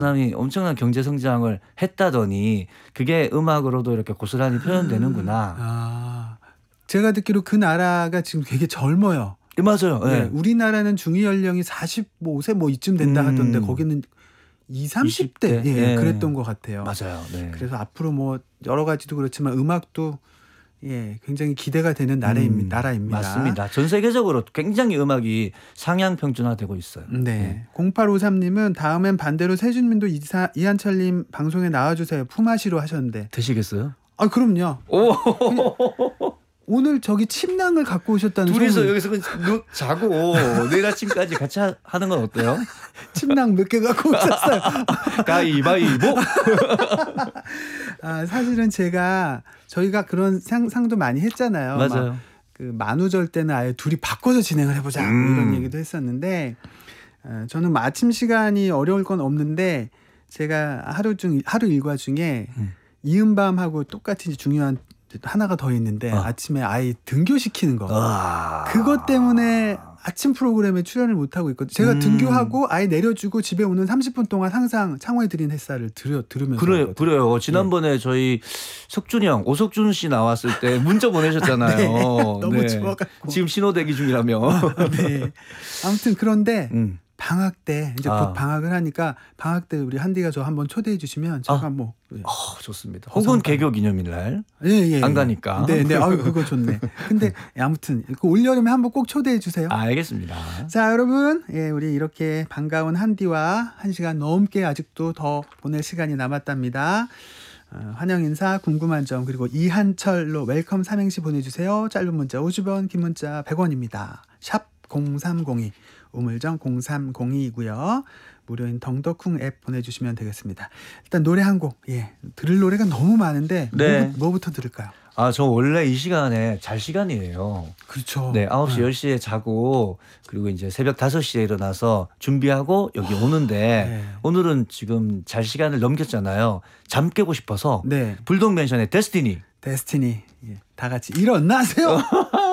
베트남이 엄청난 경제 성장을 했다더니 그게 음악으로도 이렇게 고스란히 표현되는구나. 아, 제가 듣기로 그 나라가 지금 되게 젊어요. 맞아요. 네, 네. 우리나라는 중위 연령이 45세 뭐 이쯤 된다 하던데 거기는 20, 30대 20대? 예, 네. 그랬던 것 같아요. 맞아요. 네. 그래서 앞으로 뭐 여러 가지도 그렇지만 음악도 예, 굉장히 기대가 되는 나라입니다. 맞습니다. 전 세계적으로 굉장히 음악이 상향 평준화되고 있어요. 네. 0853님은 다음엔 반대로 세준민도 이한철님 방송에 나와주세요. 품앗이로 하셨는데. 되시겠어요? 아, 그럼요. 오, 오늘 저기 침낭을 갖고 오셨다는 둘이서 소문. 여기서 자고 내일 아침까지 같이 하는 건 어때요? 침낭 몇 개 갖고 오셨어요. 가위바위보. 아, 사실은 저희가 그런 상도 많이 했잖아요. 맞아요. 그 만우절 때는 아예 둘이 바꿔서 진행을 해보자 이런 얘기도 했었는데 저는 뭐 아침 시간이 어려울 건 없는데 제가 하루 일과 중에 이은밤하고 똑같이 중요한 하나가 더 있는데 아침에 아이 등교시키는 거. 그것 때문에 아침 프로그램에 출연을 못하고 있거든요. 제가 등교하고 아이 내려주고 집에 오는 30분 동안 항상 창호에 드린 햇살을 들으면서. 그래요. 지난번에 저희 석준이 형, 오석준 씨 나왔을 때 문자 보내셨잖아요. 네, 너무 좋아가지고. 지금 신호 대기 중이라며. 네. 아무튼 그런데 방학 때 이제 곧 방학을 하니까 방학 때 우리 한디가 저 한번 초대해 주시면 제가 뭐 좋습니다. 혹은 개교 기념일 날. 예. 안 가니까. 네. 아유, 그거 좋네. 근데 아무튼 그 올여름에 한번 꼭 초대해 주세요. 알겠습니다. 자, 여러분. 예, 우리 이렇게 반가운 한디와 1시간 넘게 아직도 더 보낼 시간이 남았답니다. 환영 인사, 궁금한 점 그리고 이한철로 웰컴 삼행시 보내주세요. 짧은 문자 50원, 긴 문자 100원입니다. 샵 0302 우물정 0302이고요. 무료인 덩더쿵 앱 보내주시면 되겠습니다. 일단 노래 한 곡. 예, 들을 노래가 너무 많은데 네. 뭐부터 들을까요? 저 원래 이 시간에 잘 시간이에요. 그렇죠. 네, 9시, 10시에 자고 그리고 이제 새벽 5시에 일어나서 준비하고 여기 오는데 오늘은 지금 잘 시간을 넘겼잖아요. 잠 깨고 싶어서 불독 맨션의 데스티니. 예, 다 같이 일어나세요.